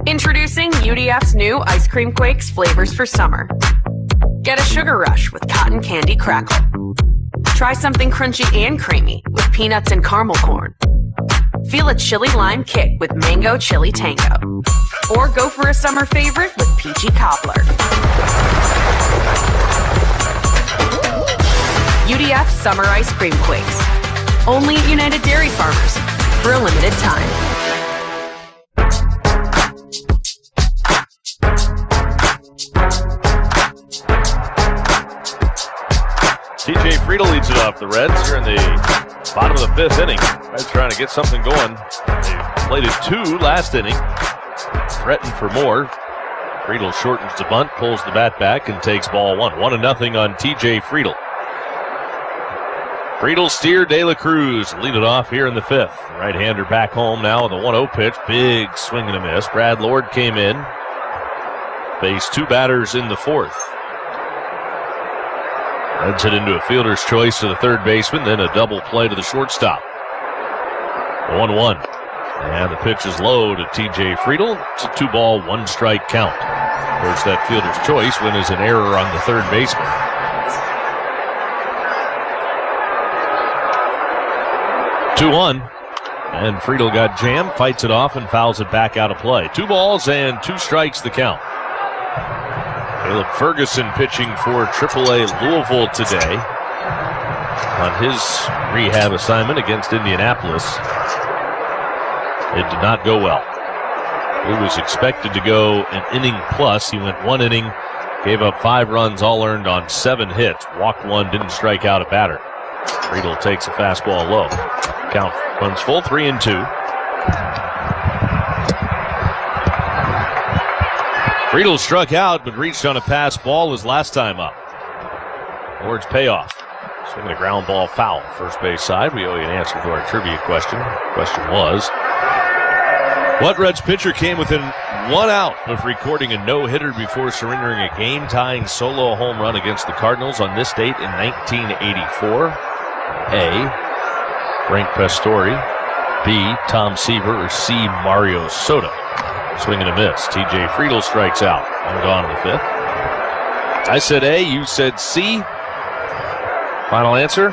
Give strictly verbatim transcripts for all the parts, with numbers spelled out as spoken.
Introducing U D F's new Ice Cream Quakes flavors for summer. Get a sugar rush with cotton candy crackle. Try something crunchy and creamy with peanuts and caramel corn. Feel a chili lime kick with mango chili tango. Or go for a summer favorite with peachy cobbler. U D F Summer Ice Cream Quakes. Only at United Dairy Farmers for a limited time. T J Friedel leads it off. The Reds here in the bottom of the fifth inning. Reds trying to get something going. They played it two last inning. Threatened for more. Friedel shortens the bunt, pulls the bat back, and takes ball one. One to nothing on T J Friedel. Friedel, Steer, De La Cruz lead it off here in the fifth. Right-hander back home now with a one oh pitch. Big swing and a miss. Brad Lord came in. Faced two batters in the fourth. Reds hit into a fielder's choice to the third baseman, then a double play to the shortstop. one one. And the pitch is low to T J Friedel. It's a two-ball, one-strike count. Of course, that fielder's choice when is an error on the third baseman. two one. And Friedel got jammed, fights it off, and fouls it back out of play. Two balls and two strikes the count. Caleb Ferguson pitching for triple A Louisville today on his rehab assignment against Indianapolis. It did not go well. He was expected to go an inning plus. He went one inning, gave up five runs, all earned on seven hits. Walked one, didn't strike out a batter. Friedel takes a fastball low. Count runs full, three and two. Friedel struck out, but reached on a pass ball his last time up. Lord's payoff. Swinging a ground ball foul. First base side. We owe you an answer to our trivia question. Question was, what Reds pitcher came within one out of recording a no-hitter before surrendering a game-tying solo home run against the Cardinals on this date in nineteen eighty-four? A. Frank Pastore. B. Tom Seaver. Or C. Mario Soto. Swing and a miss. T J Friedel strikes out. One gone in the fifth. I said A. You said C. Final answer?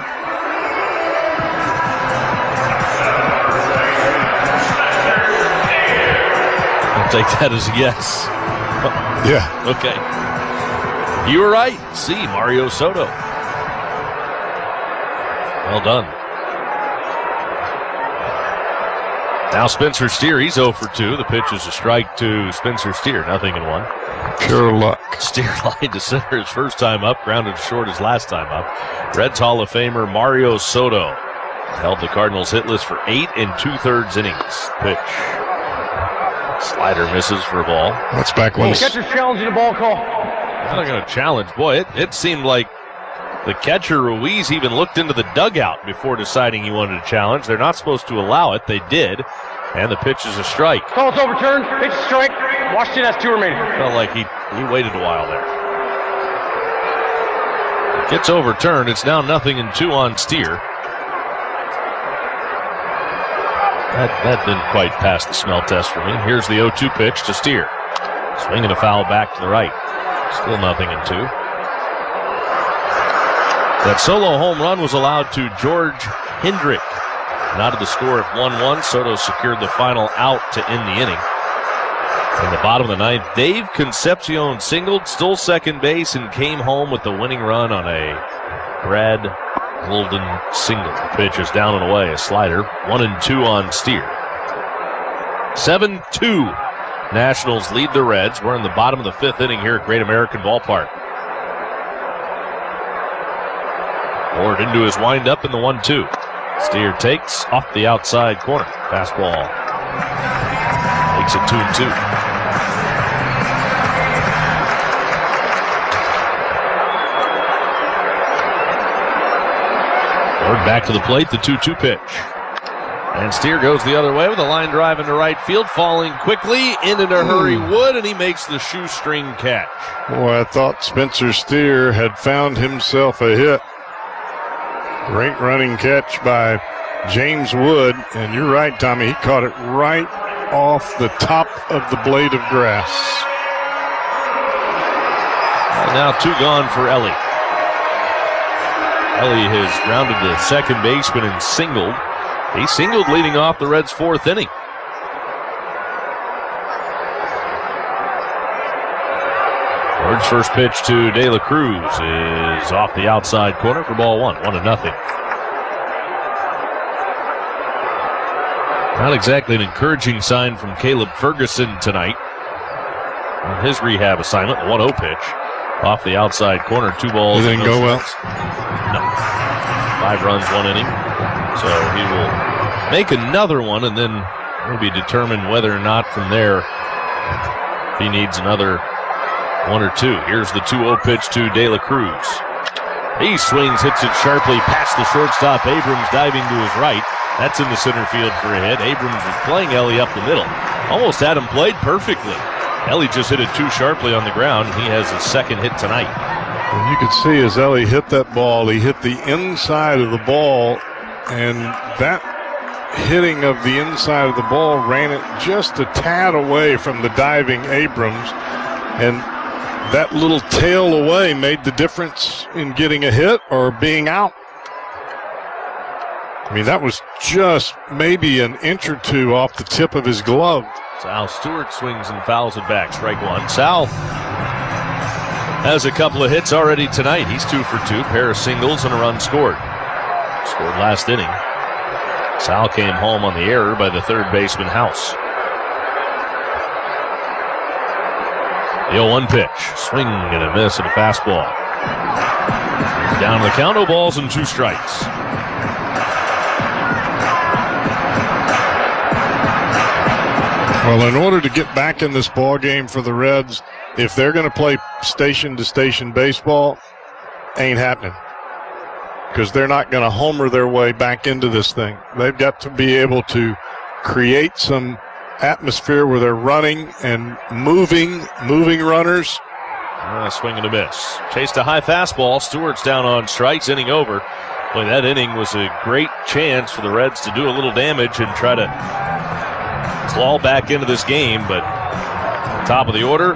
I'll take that as a yes. Yeah. Okay. You were right. C. Mario Soto. Well done. Now Spencer Steer, he's oh for two. The pitch is a strike to Spencer Steer, nothing in one. Pure luck. Steer lined to center his first time up, grounded short his last time up. Reds Hall of Famer Mario Soto held the Cardinals hitless for eight and two-thirds innings. Pitch. Slider misses for a ball. That's back when... Catcher's challenging the ball call. He's not going to challenge. Boy, it, it seemed like the catcher, Ruiz, even looked into the dugout before deciding he wanted to challenge. They're not supposed to allow it. They did. And the pitch is a strike. Call's overturned. Pitch strike. Washington has two remaining. Felt like he, he waited a while there. It gets overturned. It's now nothing and two on Steer. That, that didn't quite pass the smell test for me. Here's the oh two pitch to Steer. Swinging a foul back to the right. Still nothing and two. That solo home run was allowed to George Hendrick. Knotted the score at one one. Soto secured the final out to end the inning. In the bottom of the ninth, Dave Concepcion singled, stole second base, and came home with the winning run on a Brad Golden single. The pitch is down and away, a slider. One and two on Steer. seven two. Nationals lead the Reds. We're in the bottom of the fifth inning here at Great American Ballpark. Lord into his windup in the one two. Steer takes off the outside corner. Fastball makes it two and two. Lord back to the plate, the two two pitch. And Steer goes the other way with a line drive into right field, falling quickly, in in a hurry Wood, and he makes the shoestring catch. Boy, I thought Spencer Steer had found himself a hit. Great running catch by James Wood, and you're right, Tommy, he caught it right off the top of the blade of grass. And now two gone for Ellie. Ellie has grounded the second baseman and singled. He singled leading off the Reds' fourth inning. George's first pitch to De La Cruz is off the outside corner for ball one, one to nothing. Not exactly an encouraging sign from Caleb Ferguson tonight on his rehab assignment. The one oh pitch off the outside corner, two balls. It didn't go well. No. Five runs, one inning. So he will make another one and then maybe determine whether or not from there he needs another one or two. Here's the two oh pitch to De La Cruz. He swings, hits it sharply past the shortstop. Abrams diving to his right. That's in the center field for a hit. Abrams was playing Ellie up the middle. Almost had him played perfectly. Ellie just hit it too sharply on the ground. He has his second hit tonight. And you could see as Ellie hit that ball, he hit the inside of the ball, and that hitting of the inside of the ball ran it just a tad away from the diving Abrams, and that little tail away made the difference in getting a hit or being out. I mean, that was just maybe an inch or two off the tip of his glove. Sal Stewart swings and fouls it back. Strike one. Sal has a couple of hits already tonight. He's two for two. Pair of singles and a run scored. Scored last inning. Sal came home on the error by the third baseman House. The oh one pitch. Swing and a miss and a fastball. Down to the count. No balls and two strikes. Well, in order to get back in this ball game for the Reds, if they're going to play station-to-station baseball, ain't happening. Because they're not going to homer their way back into this thing. They've got to be able to create some atmosphere where they're running and moving, moving runners. Uh, swing and a miss. Chased a high fastball. Stewart's down on strikes, inning over. Boy, that inning was a great chance for the Reds to do a little damage and try to claw back into this game, but top of the order,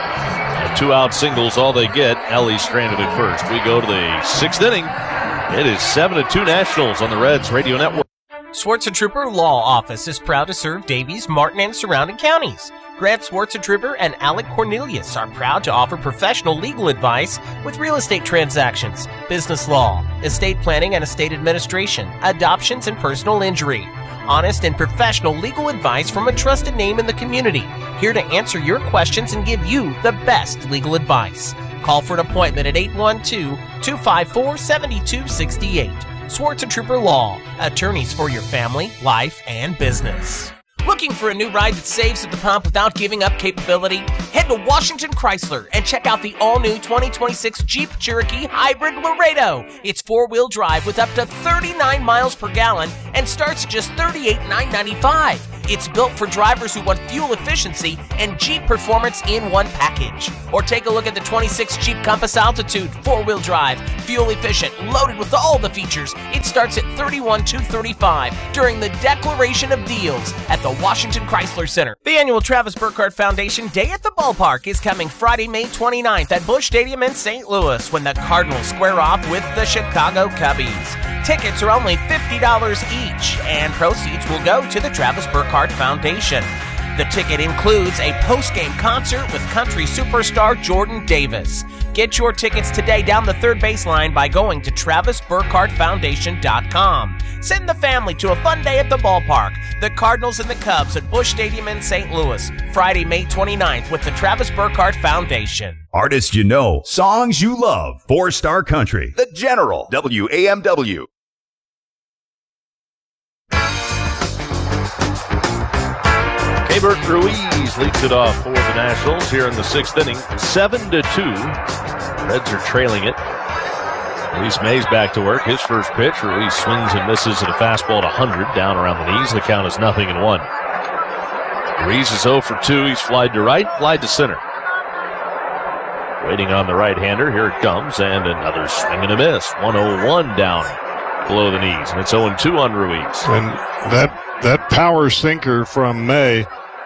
a two-out singles, all they get. Ellie stranded at first. We go to the sixth inning. It is seven to two Nationals on the Reds Radio Network. Swartz and Trooper Law Office is proud to serve Davies, Martin, and surrounding counties. Grant Swartz and Trooper and Alec Cornelius are proud to offer professional legal advice with real estate transactions, business law, estate planning and estate administration, adoptions, and personal injury. Honest and professional legal advice from a trusted name in the community. Here to answer your questions and give you the best legal advice. Call for an appointment at eight one two, two five four, seven two six eight. Swartz and Trooper Law, attorneys for your family, life, and business. Looking for a new ride that saves at the pump without giving up capability? Head to Washington Chrysler and check out the all-new twenty twenty-six Jeep Cherokee Hybrid Laredo. It's four-wheel drive with up to thirty-nine miles per gallon and starts at just thirty-eight thousand nine hundred ninety-five dollars. It's built for drivers who want fuel efficiency and Jeep performance in one package. Or take a look at the twenty-six Jeep Compass Altitude, four-wheel drive, fuel efficient, loaded with all the features. It starts at thirty-one thousand two hundred thirty-five dollars during the Declaration of Deals at the Washington Chrysler Center. The annual Travis Burkhardt Foundation Day at the Ballpark is coming Friday, May twenty-ninth at Busch Stadium in Saint Louis when the Cardinals square off with the Chicago Cubbies. Tickets are only fifty dollars each, and proceeds will go to the Travis Burkhardt Foundation. The ticket includes a post-game concert with country superstar Jordan Davis. Get your tickets today down the third baseline by going to Travis Burkhardt Foundation dot com. Send the family to a fun day at the ballpark. The Cardinals and the Cubs at Busch Stadium in Saint Louis, Friday, May twenty-ninth with the Travis Burkhardt Foundation. Artists you know, songs you love. Four Star Country. The General. W A M W. Keibert Ruiz leads it off for the Nationals here in the sixth inning. Seven to two. Reds are trailing it. Luis Mays back to work. His first pitch. Ruiz swings and misses at a fastball at one hundred down around the knees. The count is nothing and one. Ruiz is oh for two. He's flied to right, flied to center. Waiting on the right-hander. Here it comes, and another swing and a miss. one oh one down below the knees, and it's oh and two on Ruiz. And that that power sinker from May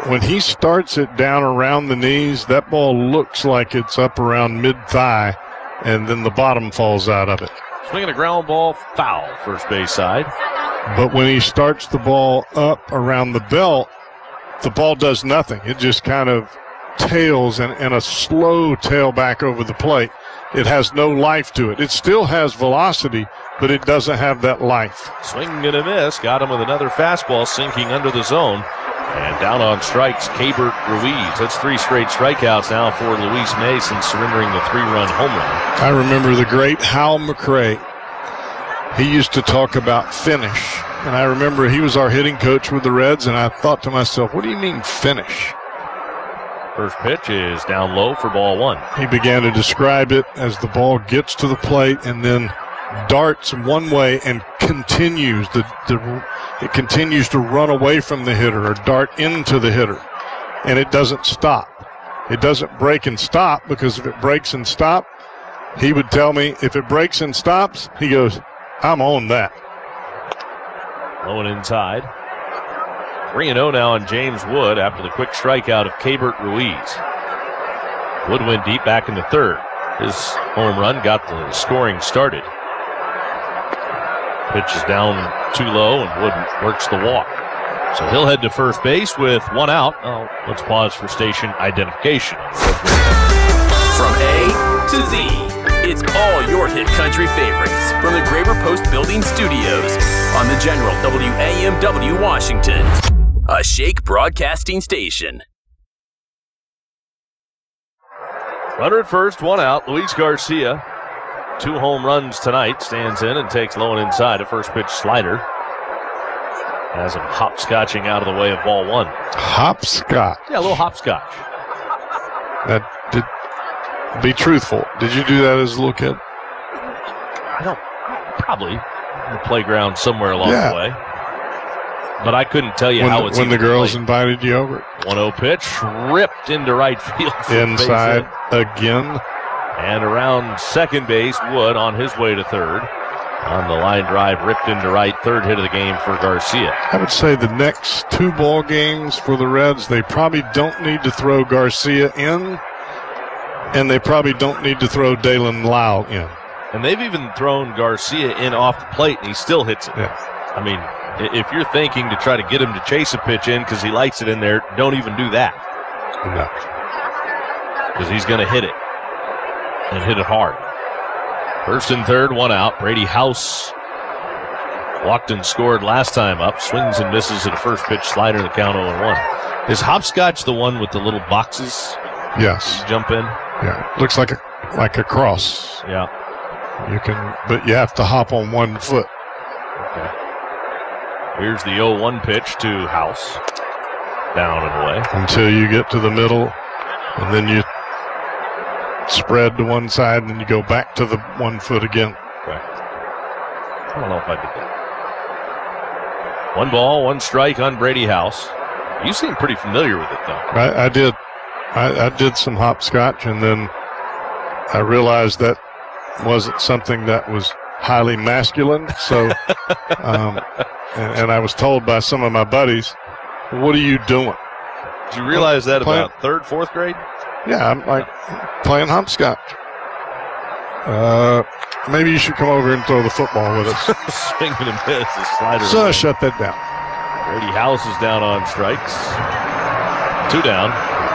when he starts it down around the knees, that ball looks like it's up around mid-thigh, and then the bottom falls out of it. Swinging a ground ball, foul, first base side. But when he starts the ball up around the belt, the ball does nothing. It just kind of tails and, and a slow tail back over the plate. It has no life to it. It still has velocity, but it doesn't have that life. Swing and a miss. Got him with another fastball sinking under the zone. And down on strikes, Keibert Ruiz. That's three straight strikeouts now for Luis Mason, surrendering the three-run home run. I remember the great Hal McRae. He used to talk about finish. And I remember he was our hitting coach with the Reds, and I thought to myself, what do you mean finish? First pitch is down low for ball one. He began to describe it as the ball gets to the plate and then darts one way and continues. The, the, it continues to run away from the hitter or dart into the hitter, and it doesn't stop. It doesn't break and stop, because if it breaks and stop, he would tell me, if it breaks and stops, he goes, I'm on that. Low and inside. three and oh now on James Wood after the quick strikeout of Keibert Ruiz. Wood went deep back in the third. His home run got the scoring started. Pitch is down too low, and Wood works the walk. So he'll head to first base with one out. Oh, let's pause for station identification. From A to Z, it's all your hit country favorites from the Graber Post Building Studios on the General W A M W Washington, a Shake Broadcasting station. Runner at first, one out. Luis Garcia, two home runs tonight, stands in and takes low and inside. A first pitch slider has him hopscotching out of the way of ball one. Hopscotch. Yeah, a little hopscotch. That did. Be truthful. Did you do that as a little kid? I don't. Probably in the playground somewhere along yeah. the way. But I couldn't tell you when how the, it's when the girls played. Invited you over. one oh pitch ripped into right field. Inside again. And around second base, Wood on his way to third. On the line drive, ripped into right, third hit of the game for Garcia. I would say the next two ball games for the Reds, they probably don't need to throw Garcia in, and they probably don't need to throw Dalen Lyle in. And they've even thrown Garcia in off the plate, and he still hits it. Yeah. I mean, if you're thinking to try to get him to chase a pitch in because he likes it in there, don't even do that. No. Because he's going to hit it, and hit it hard. First and third, one out. Brady House walked and scored last time up. Swings and misses at a first pitch slider, the count oh and one. Is hopscotch the one with the little boxes? Yes. You jump in? Yeah. Looks like a like a cross. Yeah. You can, but you have to hop on one foot. Okay. Here's the oh one pitch to House. Down and away. Until you get to the middle, and then you spread to one side, and then you go back to the one foot again. Okay. I don't know if I did that. One ball, one strike on Brady House. You seem pretty familiar with it, though. I, I did. I, I did some hopscotch, and then I realized that wasn't something that was highly masculine. So, um, and, and I was told by some of my buddies, "What are you doing?" Did you realize that Playing, about third, fourth grade? Yeah, I'm like playing hopscotch. Uh, maybe you should come over and throw the football with us. Swing and a miss, the slider. So away. shut that down. Brady House is down on strikes. Two down.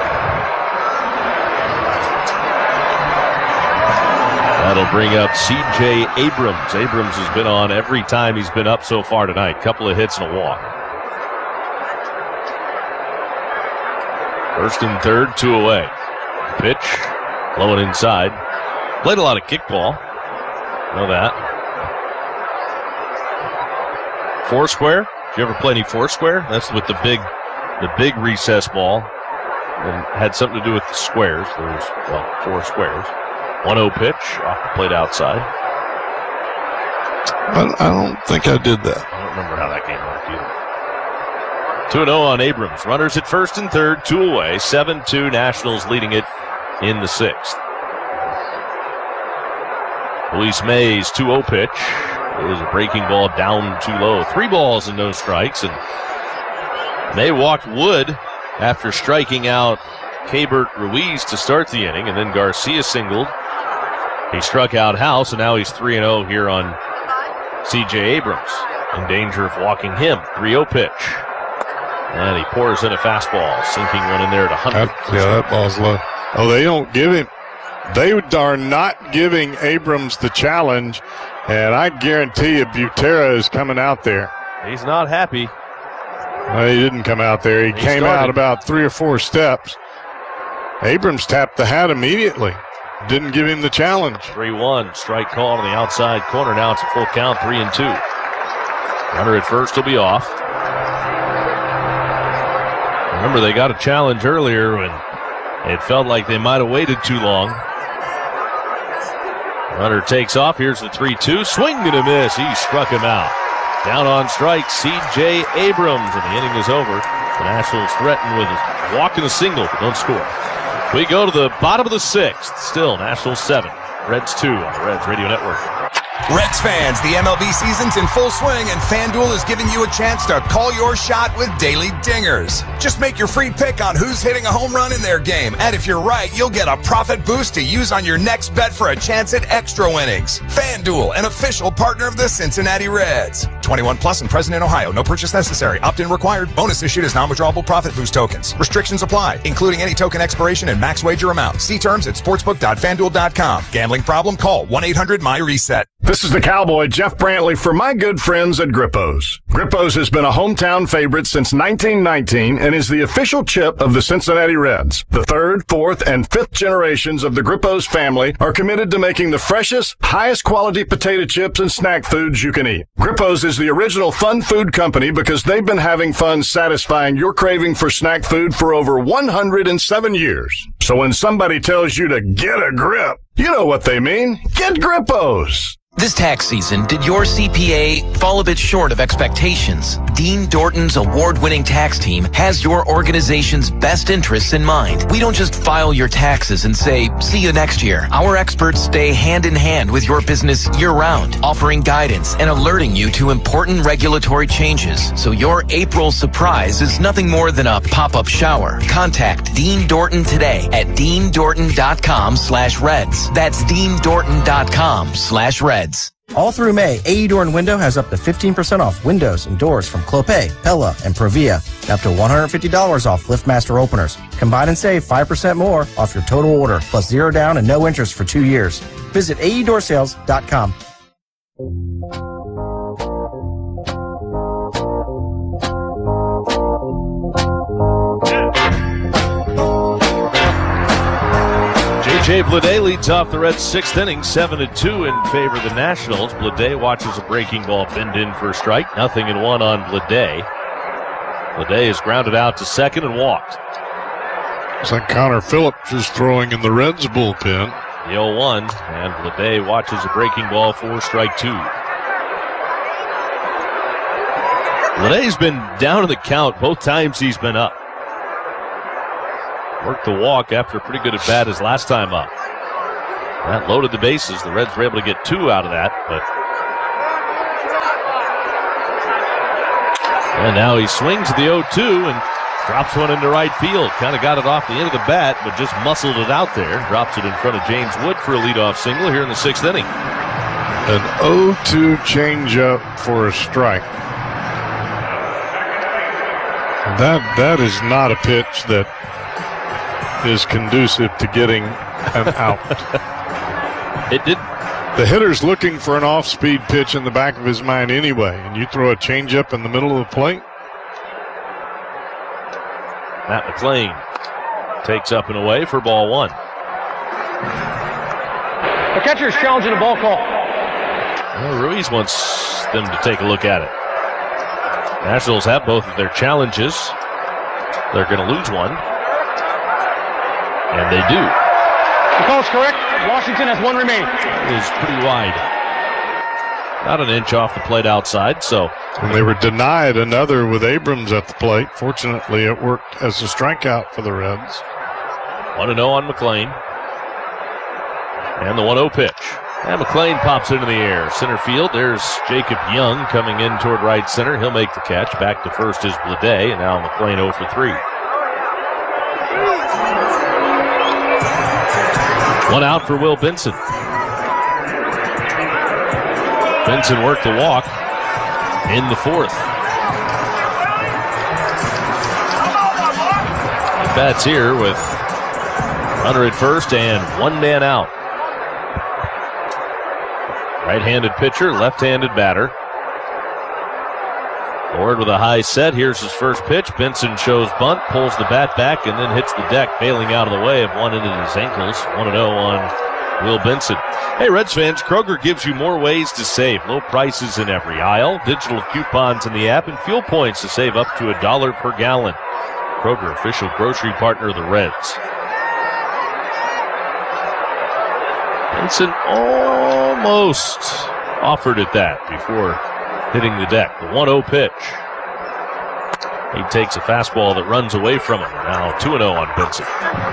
That'll bring up C J Abrams. Abrams has been on every time he's been up so far tonight. Couple of hits and a walk. First and third, two away. Pitch, low and inside. Played a lot of kickball. Know that. Four square. Did you ever play any four square? That's with the big, the big recess ball, and had something to do with the squares. There's well, four squares. one oh pitch off the plate outside. I, I don't think I did that. I don't remember how that game worked either. two and oh on Abrams. Runners at first and third, two away. seven two Nationals leading it in the sixth. Luis Mays, two oh pitch. It was a breaking ball down too low. Three balls and no strikes. And May walked Wood after striking out Keibert Ruiz to start the inning, and then Garcia singled. He struck out House, and now he's three and oh here on C J Abrams. In danger of walking him. three oh pitch. And he pours in a fastball, sinking one in there at one hundred. That, yeah, that ball's low. Oh, they don't give him. They are not giving Abrams the challenge, and I guarantee you Butera is coming out there. He's not happy. No, he didn't come out there. He, he came started. out about three or four steps. Abrams tapped the hat immediately. Didn't give him the challenge. three one, strike call on the outside corner. Now it's a full count, three and two. Runner at first will be off. Remember, they got a challenge earlier when it felt like they might have waited too long. Runner takes off. Here's the three two. Swing and a miss. He struck him out. Down on strike, C J Abrams, and the inning is over. The Nationals threaten with a walk and a single, but don't score. We go to the bottom of the sixth. Still, Nationals seven, Reds two on the Reds Radio Network. Reds fans, the M L B season's in full swing, and FanDuel is giving you a chance to call your shot with daily dingers. Just make your free pick on who's hitting a home run in their game, and if you're right, you'll get a profit boost to use on your next bet for a chance at extra winnings. FanDuel, an official partner of the Cincinnati Reds. twenty-one plus and present in Ohio. No purchase necessary. Opt-in required. Bonus issued as non-withdrawable profit boost tokens. Restrictions apply, including any token expiration and max wager amount. See terms at sportsbook dot fanduel dot com. Gambling problem? Call one eight hundred my reset. This is the Cowboy, Jeff Brantley, for my good friends at Grippos. Grippos has been a hometown favorite since nineteen nineteen and is the official chip of the Cincinnati Reds. The third, fourth, and fifth generations of the Grippos family are committed to making the freshest, highest quality potato chips and snack foods you can eat. Grippos is the original fun food company because they've been having fun satisfying your craving for snack food for over one hundred seven years. So when somebody tells you to get a grip, you know what they mean. Get Grippos. This tax season, did your C P A fall a bit short of expectations? Dean Dorton's award-winning tax team has your organization's best interests in mind. We don't just file your taxes and say, see you next year. Our experts stay hand-in-hand with your business year-round, offering guidance and alerting you to important regulatory changes. So your April surprise is nothing more than a pop-up shower. Contact Dean Dorton today at dean dorton dot com slash reds. That's dean dorton dot com slash reds. All through May, A E Door and Window has up to fifteen percent off windows and doors from Clopay, Pella, and Provia, and up to one hundred fifty dollars off LiftMaster openers. Combine and save five percent more off your total order, plus zero down and no interest for two years. Visit A E door sales dot com. J J Bleday leads off the Reds' sixth inning, seven to two in favor of the Nationals. Bleday watches a breaking ball bend in for a strike. Nothing in one on Bleday. Bleday is grounded out to second and walked. It's like Connor Phillips is throwing in the Reds bullpen. The oh one, and Bleday watches a breaking ball for strike two. Bleday's been down in the count both times he's been up. Worked the walk after a pretty good at bat his last time up. That loaded the bases. The Reds were able to get two out of that, but and now he swings the oh two and drops one into right field. Kind of got it off the end of the bat, but just muscled it out there. Drops it in front of James Wood for a leadoff single here in the sixth inning. An oh two changeup for a strike. That that is not a pitch that is conducive to getting an out. It did. The hitter's looking for an off-speed pitch in the back of his mind anyway, and you throw a changeup in the middle of the plate. Matt McLean takes up and away for ball one. The catcher is challenging the ball call. Well, Ruiz wants them to take a look at it. Nationals have both of their challenges. They're going to lose one. And they do. The call is correct. Washington has one remaining. It is pretty wide. Not an inch off the plate outside, so. And they were denied another with Abrams at the plate. Fortunately, it worked as a strikeout for the Reds. one to oh on McLean. And the one oh pitch. And McLean pops into the air. Center field, there's Jacob Young coming in toward right center. He'll make the catch. Back to first is Bleday, and now McLean oh for three. One out for Will Benson. Benson worked the walk in the fourth. He bats here with runner at first and one man out. Right-handed pitcher, left-handed batter. Lord with a high set. Here's his first pitch. Benson shows bunt, pulls the bat back, and then hits the deck, bailing out of the way of one into his ankles. one and oh on Will Benson. Hey, Reds fans, Kroger gives you more ways to save. Low prices in every aisle, digital coupons in the app, and fuel points to save up to a dollar per gallon. Kroger, official grocery partner of the Reds. Benson almost offered at that before hitting the deck. The one oh pitch. He takes a fastball that runs away from him. Now two and oh on Benson.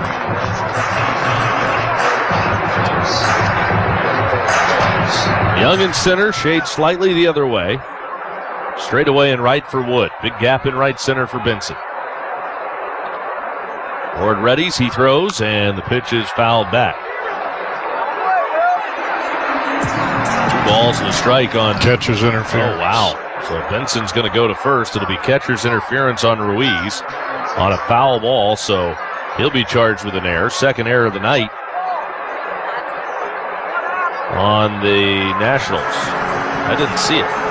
Young in center, shade slightly the other way. Straight away and right for Wood. Big gap in right center for Benson. Ward readies, he throws, and the pitch is fouled back. Two balls and a strike on catcher's interference. Oh, wow. So Benson's going to go to first. It'll be catcher's interference on Ruiz on a foul ball, so he'll be charged with an error. Second error of the night on the Nationals. I didn't see it.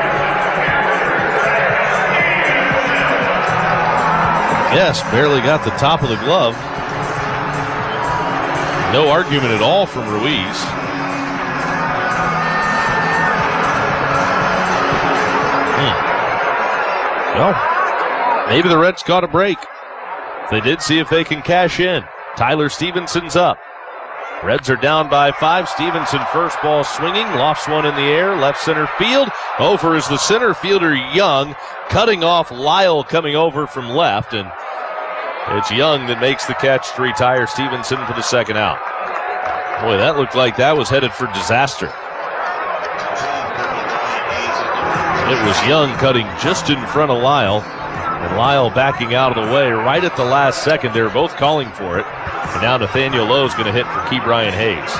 Yes, barely got the top of the glove. No argument at all from Ruiz. Hmm. Well, maybe the Reds caught a break. They did see if they can cash in. Tyler Stevenson's up. Reds are down by five. Stevenson first ball swinging, lofts one in the air, left center field. Over is the center fielder Young, cutting off Lyle coming over from left, and it's Young that makes the catch to retire Stevenson for the second out. Boy, that looked like that was headed for disaster. It was Young cutting just in front of Lyle, and Lyle backing out of the way right at the last second. They were both calling for it. And now Nathaniel Lowe's going to hit for Key Brian Hayes.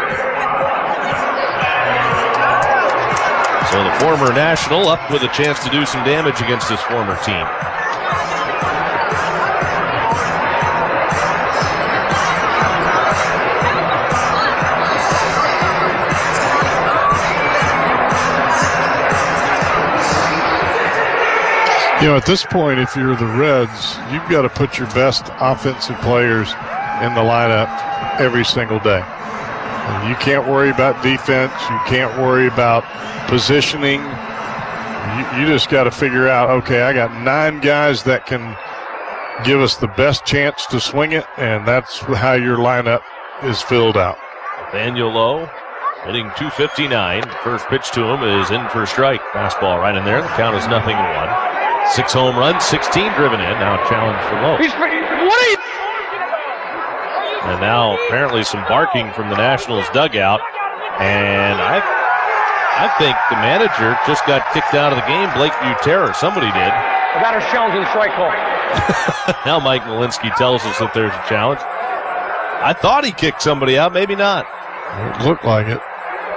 So the former National up with a chance to do some damage against his former team. You know, at this point, if you're the Reds, you've got to put your best offensive players in the lineup every single day. And you can't worry about defense. You can't worry about positioning. You, you just got to figure out, okay, I got nine guys that can give us the best chance to swing it, and that's how your lineup is filled out. Nathaniel Lowe hitting two fifty-nine. First pitch to him is in for a strike. Fastball right in there. The count is nothing to one. Six home runs, sixteen driven in. Now challenge for Lowe. He's, what are you? And now apparently some barking from the Nationals dugout. And I I think the manager just got kicked out of the game, Blake Butera. Somebody did. The batter's challenging the strike call. Now Mike Malinsky tells us that there's a challenge. I thought he kicked somebody out, maybe not. It looked like it.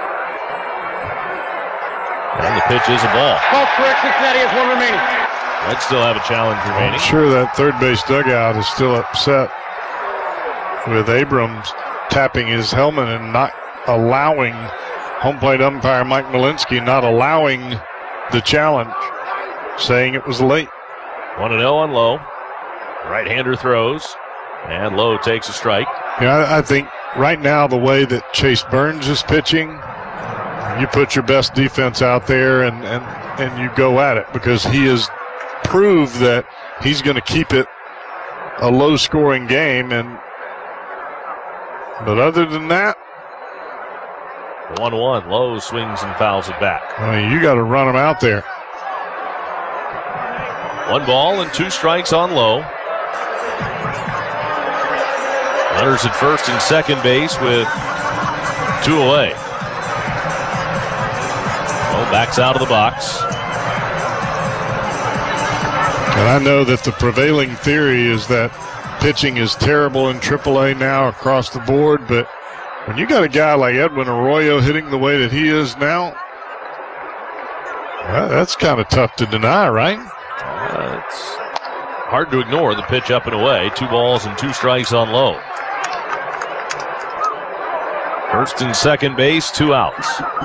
And the pitch is a ball. Call correct, Cincinnati has one remaining. Reds still have a challenge remaining. I'm sure that third base dugout is still upset with Abrams tapping his helmet and not allowing home plate umpire Mike Malinsky not allowing the challenge, saying it was late. one and oh on Lowe. Right-hander throws, and Lowe takes a strike. Yeah, I, I think right now the way that Chase Burns is pitching, you put your best defense out there and, and, and you go at it, because he has proved that he's going to keep it a low-scoring game. And but other than that, one one. Lowe swings and fouls it back. I mean, you got to run him out there. One ball and two strikes on Lowe. Runners at first and second base with two away. Lowe backs out of the box. And I know that the prevailing theory is that pitching is terrible in triple A now across the board, but when you got a guy like Edwin Arroyo hitting the way that he is now, well, that's kind of tough to deny, right? Uh, it's hard to ignore the pitch up and away. Two balls and two strikes on Lowe. First and second base, two outs.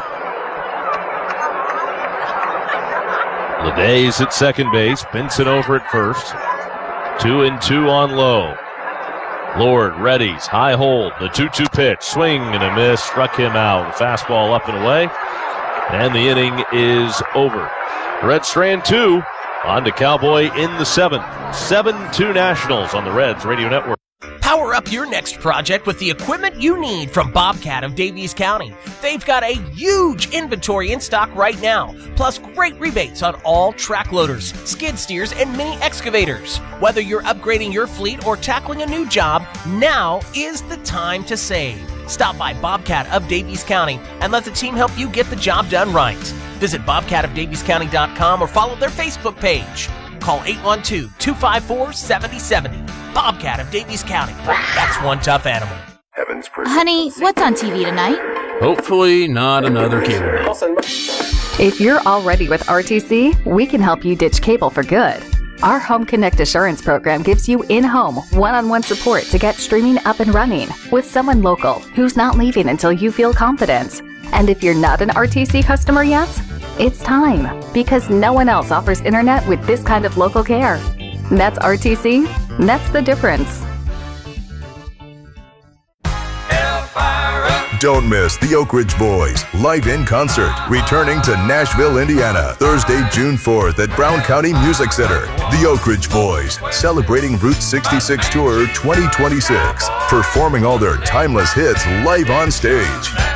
Leday's at second base. Benson over at first. Two and two on Lowe. Lord readies, high hold, the two two pitch, swing and a miss, struck him out. Fastball up and away, and the inning is over. Red Strand two, on to Cowboy in the seventh. seven two Nationals on the Reds Radio Network. Power up your next project with the equipment you need from Bobcat of Davies County. They've got a huge inventory in stock right now, plus great rebates on all track loaders, skid steers, and mini excavators. Whether you're upgrading your fleet or tackling a new job, now is the time to save. Stop by Bobcat of Davies County and let the team help you get the job done right. Visit bobcat of davies county dot com or follow their Facebook page. Call eight one two, two five four, seven zero seven zero. Bobcat of Davies County. That's one tough animal. Heavens, honey, what's on T V tonight? Hopefully not another cable. If you're already with R T C, we can help you ditch cable for good. Our Home Connect Assurance program gives you in-home, one-on-one support to get streaming up and running with someone local who's not leaving until you feel confident. And if you're not an R T C customer yet, it's time, because no one else offers internet with this kind of local care. That's R T C. That's the difference. Don't miss the Oak Ridge Boys live in concert, returning to Nashville, Indiana, Thursday, June fourth at Brown County Music Center. The Oak Ridge Boys, celebrating Route sixty-six Tour twenty twenty-six, performing all their timeless hits live on stage.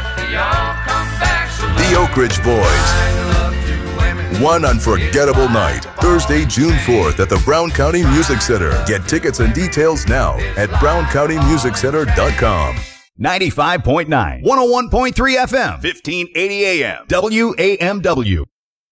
The Oak Ridge Boys. One unforgettable night, Thursday, June fourth at the Brown County Music Center. Get tickets and details now at brown county music center dot com. ninety-five point nine, one oh one point three F M, fifteen eighty A M, W A M W.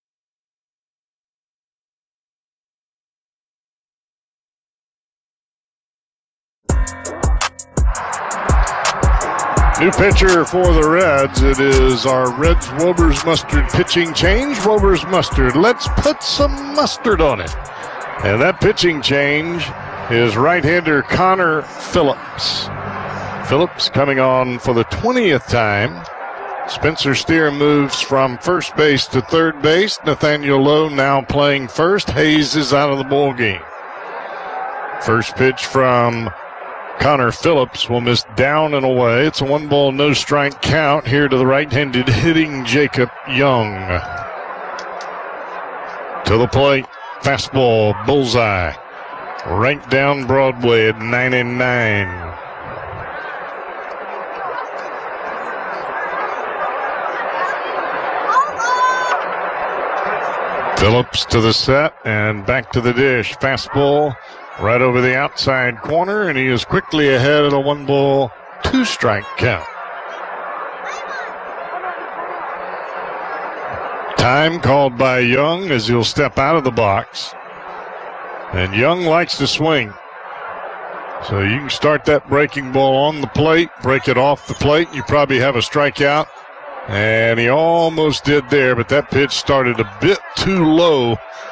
New pitcher for the Reds. It is our Reds Wober's Mustard pitching change. Wober's Mustard. Let's put some mustard on it. And that pitching change is right-hander Connor Phillips. Phillips coming on for the twentieth time. Spencer Steer moves from first base to third base. Nathaniel Lowe now playing first. Hayes is out of the ball game. First pitch from Connor Phillips will miss down and away. It's a one ball, no strike count here to the right-handed hitting Jacob Young. To the plate, fastball, bullseye. Right down Broadway at ninety-nine. Phillips to the set and back to the dish. Fastball right over the outside corner, and he is quickly ahead of a one ball, two strike count. Time called by Young as he'll step out of the box. And Young likes to swing. So you can start that breaking ball on the plate, break it off the plate, you probably have a strikeout. And he almost did there, but that pitch started a bit too low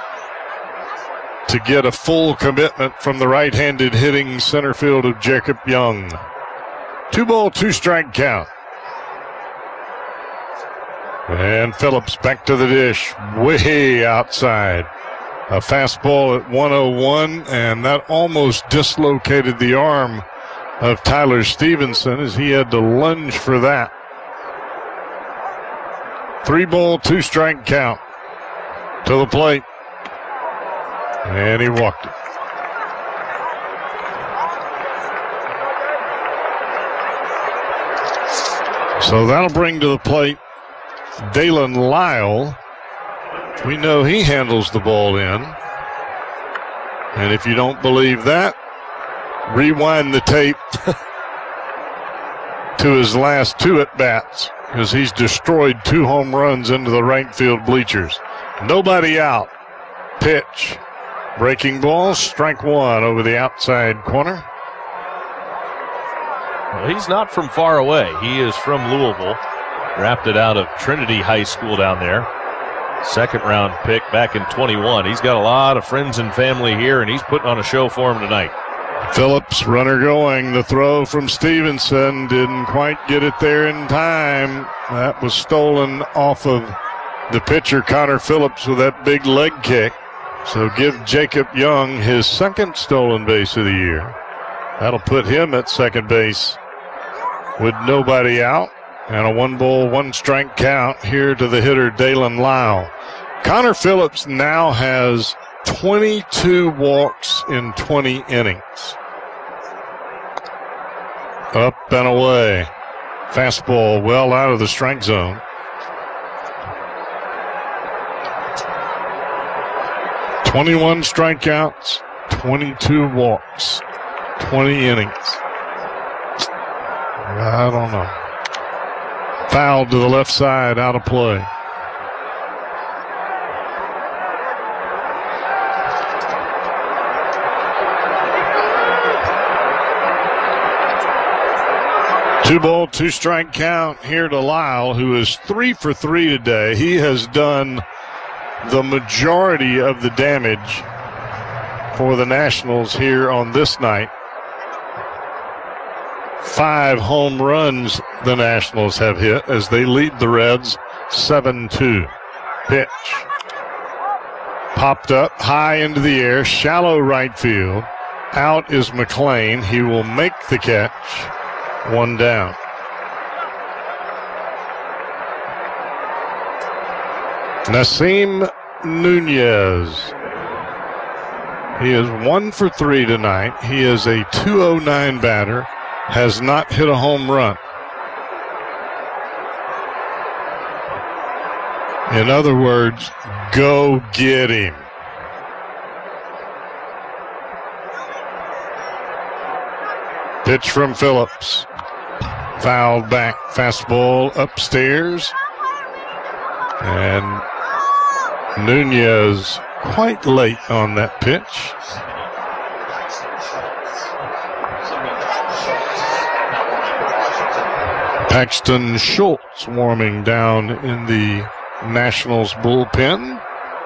to get a full commitment from the right-handed hitting center field of Jacob Young. Two ball, two strike count. And Phillips back to the dish, way outside. A fastball at one oh one, and that almost dislocated the arm of Tyler Stevenson as he had to lunge for that. Three ball, two strike count. To the plate. And he walked it. So that'll bring to the plate Dalen Lyle. We know he handles the ball in. And if you don't believe that, rewind the tape to his last two at-bats, because he's destroyed two home runs into the right field bleachers. Nobody out. Pitch. Breaking ball, strike one over the outside corner. Well, he's not from far away. He is from Louisville, drafted out of Trinity High School down there. Second round pick back in twenty-one. He's got a lot of friends and family here, and he's putting on a show for him tonight. Phillips, runner going. The throw from Stevenson didn't quite get it there in time. That was stolen off of the pitcher, Connor Phillips, with that big leg kick. So give Jacob Young his second stolen base of the year. That'll put him at second base with nobody out. And a one ball, one strike count here to the hitter, Dalen Lyle. Connor Phillips now has twenty-two walks in twenty innings. Up and away. Fastball well out of the strike zone. twenty-one strikeouts, twenty-two walks, twenty innings. I don't know. Foul to the left side, out of play. Two ball, two strike count here to Lyle, who is three for three today. He has done the majority of the damage for the Nationals here on this night. Five home runs the Nationals have hit as they lead the Reds seven two. Pitch. Popped up high into the air, shallow right field. Out is McLean. He will make the catch. One down. Nasim Nunez. He is one for three tonight. He is a two oh nine batter. Has not hit a home run. In other words, go get him. Pitch from Phillips. Fouled back. Fastball upstairs. And Nunez quite late on that pitch. Paxton Schultz warming down in the Nationals bullpen.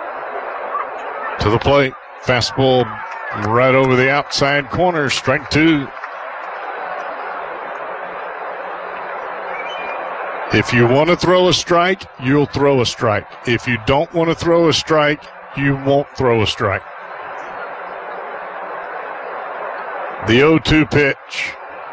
To the plate. Fastball right over the outside corner. Strike two. If you want to throw a strike, you'll throw a strike. If you don't want to throw a strike, you won't throw a strike. The oh two pitch.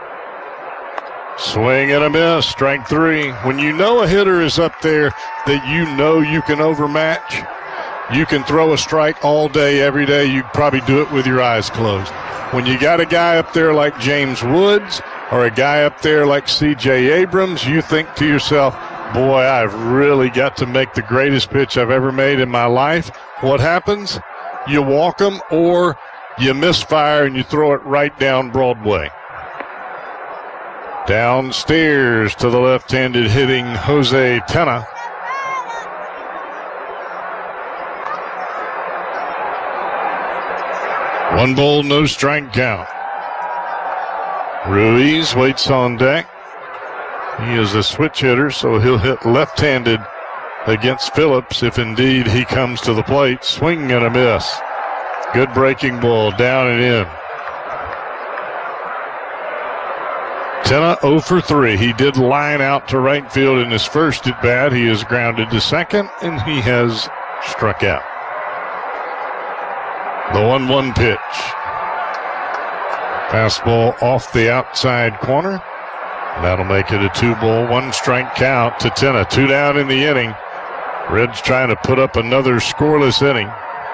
Swing and a miss, strike three. When you know a hitter is up there that you know you can overmatch, you can throw a strike all day, every day. You probably do it with your eyes closed. When you got a guy up there like James Woods or a guy up there like C J Abrams, you think to yourself, boy, I've really got to make the greatest pitch I've ever made in my life. What happens? You walk them or you misfire and you throw it right down Broadway. Downstairs to the left-handed hitting Jose Tena. One ball, no strike count. Ruiz waits on deck. He is a switch hitter, so he'll hit left-handed against Phillips if indeed he comes to the plate. Swing and a miss. Good breaking ball, down and in. Tena oh for three. He did line out to right field in his first at bat. He is grounded to second, and he has struck out. The one one pitch. Fastball off the outside corner. That'll make it a two-ball, one-strike count to Tena. Two down in the inning. Reds trying to put up another scoreless inning.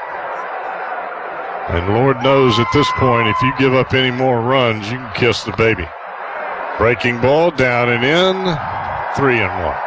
And Lord knows at this point, if you give up any more runs, you can kiss the baby. Breaking ball, down and in, three and one.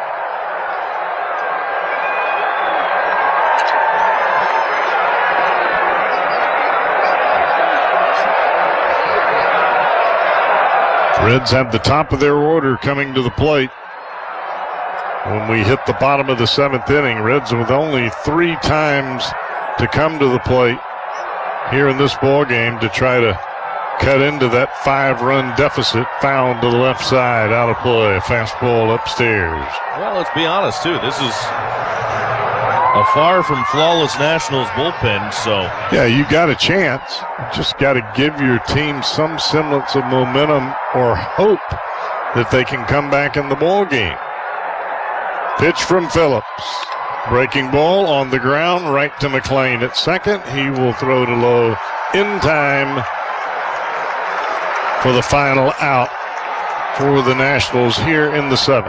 Reds have the top of their order coming to the plate. When we hit the bottom of the seventh inning, Reds with only three times to come to the plate here in this ball game to try to cut into that five-run deficit, found to the left side, out of play, fastball upstairs. Well, let's be honest, too. This is a far from flawless Nationals bullpen, so. Yeah, you got a chance. You just got to give your team some semblance of momentum or hope that they can come back in the ball game. Pitch from Phillips. Breaking ball on the ground, right to McLean at second. He will throw to low in time for the final out for the Nationals here in the seventh.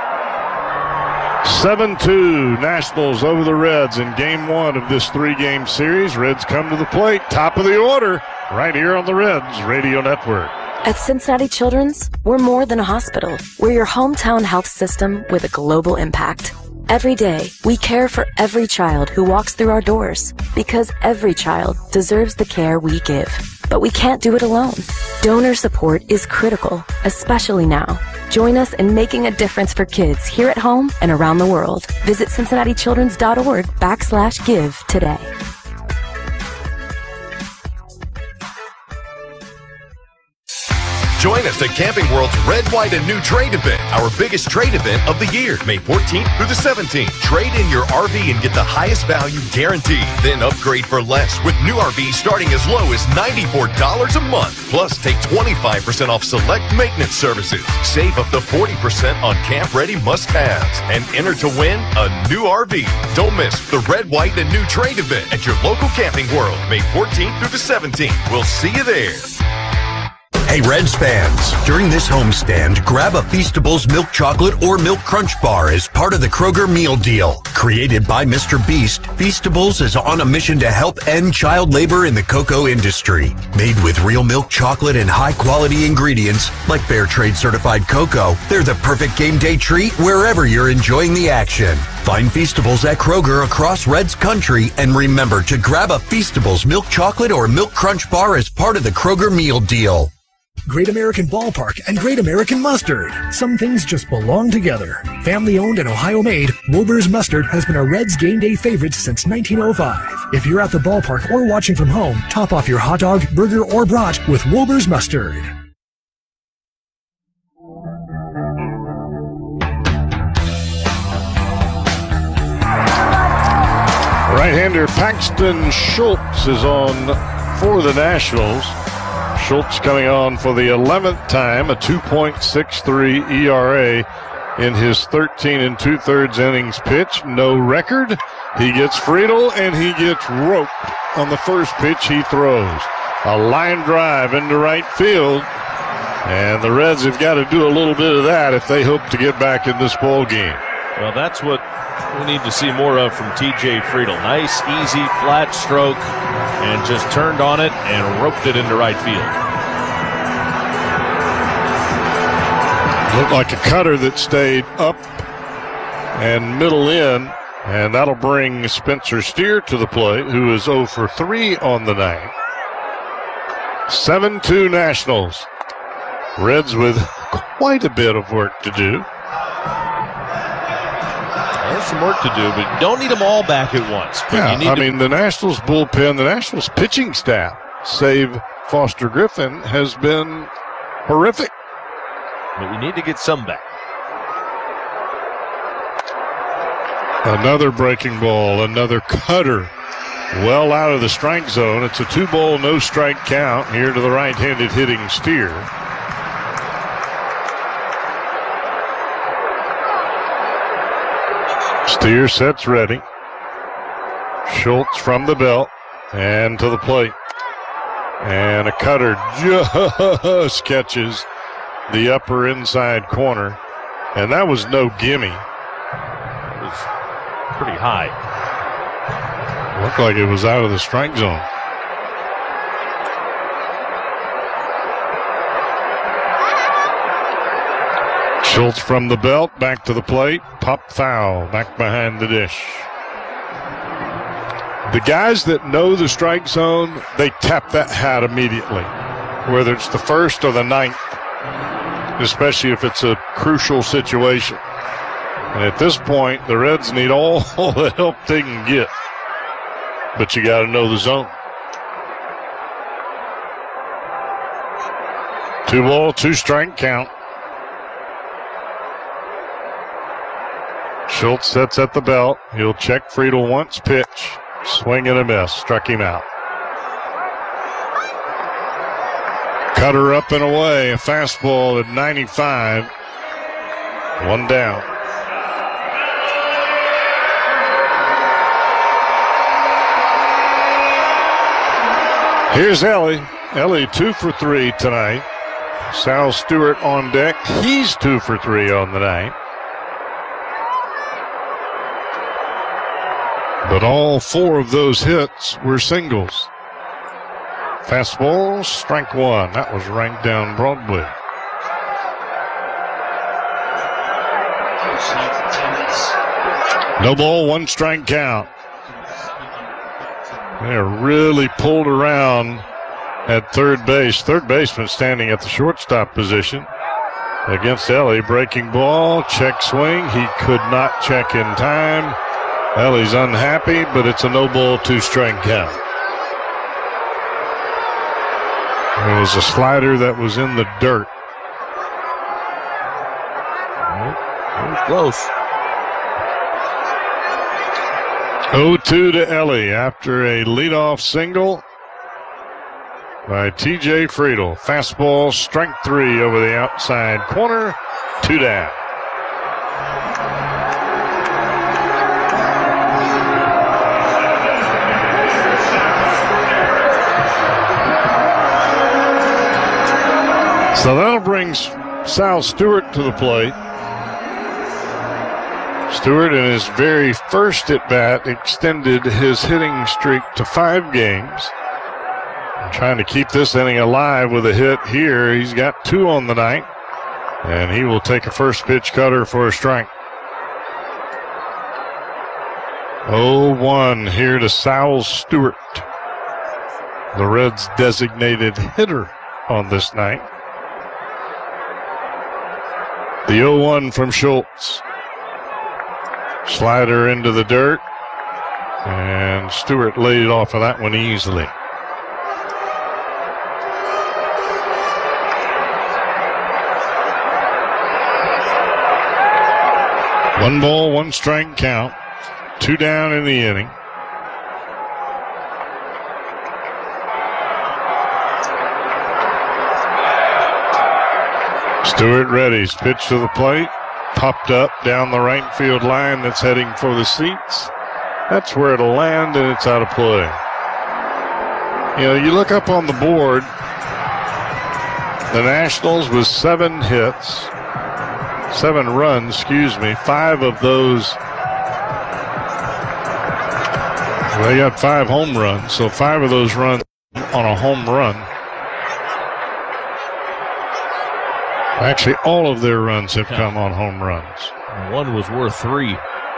seven two Nationals over the Reds in game one of this three-game series. Reds come to the plate, top of the order, right here on the Reds Radio Network. At Cincinnati Children's, we're more than a hospital. We're your hometown health system with a global impact. Every day, we care for every child who walks through our doors because every child deserves the care we give. But we can't do it alone. Donor support is critical, especially now. Join us in making a difference for kids here at home and around the world. Visit cincinnati children's dot org backslash give today. Join us at Camping World's Red, White, and New Trade event, our biggest trade event of the year, May fourteenth through the seventeenth. Trade in your R V and get the highest value guaranteed. Then upgrade for less with new R Vs starting as low as ninety-four dollars a month. Plus, take twenty-five percent off select maintenance services. Save up to forty percent on camp-ready must-haves. And enter to win a new R V. Don't miss the Red, White, and New Trade event at your local Camping World, May fourteenth through the seventeenth. We'll see you there. Hey Reds fans, during this homestand, grab a Feastables Milk Chocolate or Milk Crunch Bar as part of the Kroger Meal Deal. Created by Mister Beast, Feastables is on a mission to help end child labor in the cocoa industry. Made with real milk chocolate and high-quality ingredients like Fair Trade certified cocoa, they're the perfect game day treat wherever you're enjoying the action. Find Feastables at Kroger across Reds country, and remember to grab a Feastables Milk Chocolate or Milk Crunch Bar as part of the Kroger Meal Deal. Great American Ballpark and Great American Mustard. Some things just belong together. Family owned and Ohio made, Wilbur's Mustard has been a Reds game day favorite since nineteen oh five. If you're at the ballpark or watching from home, top off your hot dog, burger, or brat with Wilbur's Mustard. Right-hander Paxton Schultz is on for the Nationals. Schultz coming on for the eleventh time, a two point six three E R A in his thirteen and two-thirds innings pitch. No record. He gets Friedel, and he gets roped on the first pitch he throws. A line drive into right field, and the Reds have got to do a little bit of that if they hope to get back in this ball game. Well, that's what we need to see more of from T J Friedel. Nice, easy, flat stroke, and just turned on it and roped it into right field. Looked like a cutter that stayed up and middle in, and that'll bring Spencer Steer to the plate, who is oh for three on the night. seven two Nationals. Reds with quite a bit of work to do. There's some work to do, but you don't need them all back at once. But Yeah, you need I to mean, the Nationals bullpen, the Nationals pitching staff, save Foster Griffin, has been horrific. But we need to get some back. Another breaking ball, another cutter, well out of the strike zone. It's a two-ball, no-strike count here to the right-handed hitting Steer. Steer sets ready. Schultz from the belt and to the plate. And a cutter just catches the upper inside corner. And that was no gimme. It was pretty high. Looked like it was out of the strike zone. Schultz from the belt, back to the plate, pop foul, back behind the dish. The guys that know the strike zone, they tap that hat immediately, whether it's the first or the ninth, especially if it's a crucial situation. And at this point, the Reds need all the help they can get, but you got to know the zone. Two ball, two strike count. Schultz sets at the belt. He'll check Friedel once, pitch. Swing and a miss. Struck him out. Cutter up and away. A fastball at ninety-five. One down. Here's Ellie. Ellie two for three tonight. Sal Stewart on deck. He's two for three on the night. But all four of those hits were singles. Fastball, strike one. That was ranked down Broadway. No ball, one strike count. They're really pulled around at third base. Third baseman standing at the shortstop position against Ellie. Breaking ball, check swing. He could not check in time. Ellie's unhappy, but it's a no ball, two strike count. It was a slider that was in the dirt. It was close. oh two to Ellie after a leadoff single by T J Friedel. Fastball, strike three over the outside corner. Two down. So that'll bring Sal Stewart to the plate. Stewart, in his very first at-bat, extended his hitting streak to five games. And trying to keep this inning alive with a hit here. He's got two on the night, and he will take a first pitch cutter for a strike. oh one here to Sal Stewart, the Reds' designated hitter on this night. The oh one from Schultz. Slider into the dirt, and Stewart laid off of that one easily. One ball, one strike count. Two down in the inning. Stewart readies. Pitch to the plate. Popped up down the right field line that's heading for the seats. That's where it'll land, and it's out of play. You know, you look up on the board, the Nationals with seven hits, seven runs, excuse me, five of those. They got five home runs, so five of those runs on a home run. Actually, all of their runs have come on home runs. One was worth three.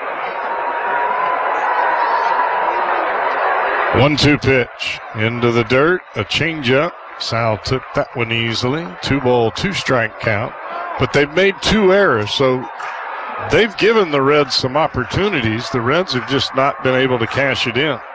one two pitch into the dirt, a changeup. Sal took that one easily. Two ball, two strike count. But they've made two errors, so they've given the Reds some opportunities. The Reds have just not been able to cash it in.